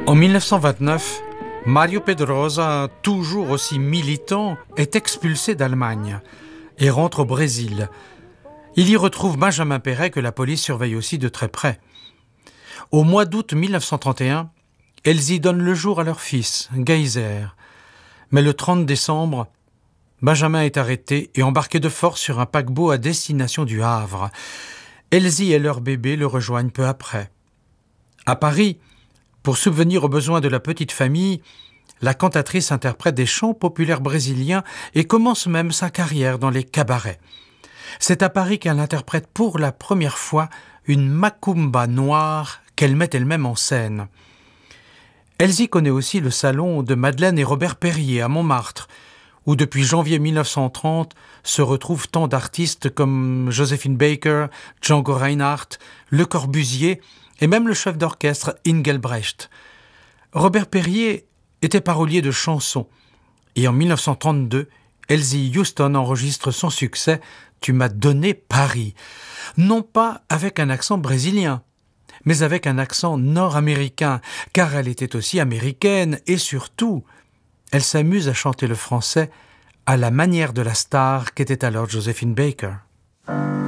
En 1929, Mario Pedrosa, toujours aussi militant, est expulsé d'Allemagne et rentre au Brésil. Il y retrouve Benjamin Péret que la police surveille aussi de très près. Au mois d'août 1931, elles y donnent le jour à leur fils, Geyser. Mais le 30 décembre, Benjamin est arrêté et embarqué de force sur un paquebot à destination du Havre. Elsie et leur bébé le rejoignent peu après. À Paris, pour subvenir aux besoins de la petite famille, la cantatrice interprète des chants populaires brésiliens et commence même sa carrière dans les cabarets. C'est à Paris qu'elle interprète pour la première fois une macumba noire qu'elle met elle-même en scène. Elsie connaît aussi le salon de Madeleine et Robert Perrier à Montmartre, où depuis janvier 1930 se retrouvent tant d'artistes comme Joséphine Baker, Django Reinhardt, Le Corbusier et même le chef d'orchestre Engelbrecht. Robert Perrier était parolier de chansons et en 1932, Elsie Houston enregistre son succès « Tu m'as donné Paris », non pas avec un accent brésilien, mais avec un accent nord-américain, car elle était aussi américaine et surtout, elle s'amuse à chanter le français à la manière de la star qu'était alors Joséphine Baker.